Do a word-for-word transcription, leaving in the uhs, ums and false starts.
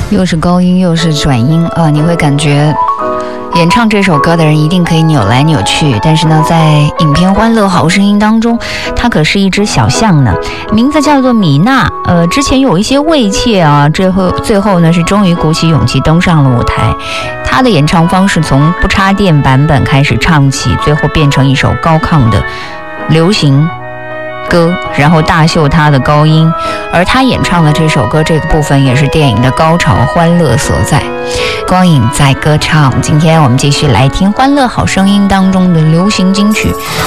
又是高音又是转音啊，你会感觉演唱这首歌的人一定可以扭来扭去，但是呢，在影片《欢乐好声音》当中，它可是一只小象呢，名字叫做米娜。呃，之前有一些畏怯啊，最后最后呢是终于鼓起勇气登上了舞台。他的演唱方式从不插电版本开始唱起，最后变成一首高亢的流行歌，然后大秀他的高音，而他演唱的这首歌这个部分也是电影的高潮欢乐所在。光影在歌唱，今天我们继续来听《欢乐好声音》当中的流行金曲。